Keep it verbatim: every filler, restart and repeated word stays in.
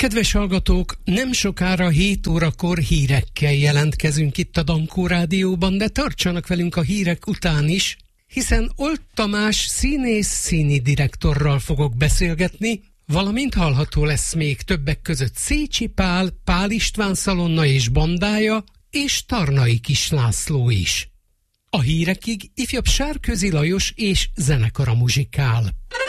Kedves hallgatók, nem sokára hét órakor hírekkel jelentkezünk itt a Dankó Rádióban, de tartsanak velünk a hírek után is, hiszen Old Tamás színész színidirektorral fogok beszélgetni, valamint hallható lesz még többek között Szécsi Pál, Pál István szalonna és bandája, és Tarnai Kis László is. A hírekig ifjabb Sárközi Lajos és zenekara muzsikál.